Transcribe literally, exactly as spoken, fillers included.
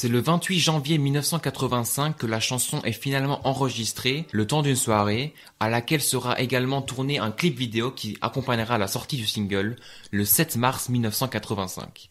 C'est le vingt-huit janvier mille neuf cent quatre-vingt-cinq que la chanson est finalement enregistrée, le temps d'une soirée, à laquelle sera également tourné un clip vidéo qui accompagnera la sortie du single, le sept mars mille neuf cent quatre-vingt-cinq.